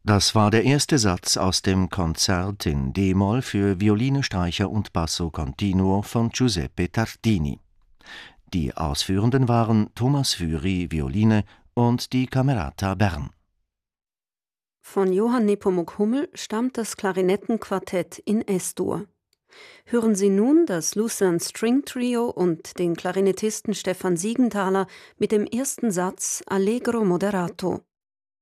Das war der erste Satz aus dem Konzert in d-Moll für Violine, Streicher und Basso Continuo von Giuseppe Tartini. Die Ausführenden waren Thomas Fury, Violine, und die Camerata Bern. Von Johann Nepomuk Hummel stammt das Klarinettenquartett in S-Dur. Hören Sie nun das Lucerne String Trio und den Klarinettisten Stefan Siegenthaler mit dem ersten Satz Allegro moderato.